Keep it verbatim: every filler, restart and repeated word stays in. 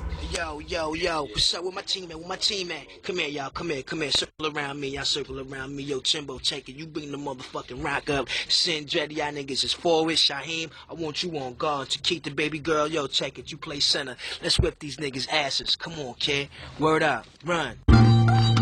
Yo, yo, yo, what's up with my team, man? With my team, man? Come here, y'all. Come here, come here. Circle around me. Y'all circle around me. Yo, Timbo, take it. You bring the motherfucking rock up. Sin Dready, y'all niggas is forward. Shaheem, I want you on guard to keep the baby girl. Yo, take it. You play center. Let's whip these niggas' asses. Come on, kid. Word up. Run.